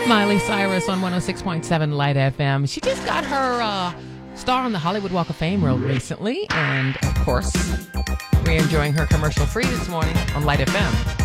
Miley Cyrus on 106.7 Light FM. She just got her star on the Hollywood Walk of Fame real recently. And, of course, we're enjoying her commercial free this morning on Light FM.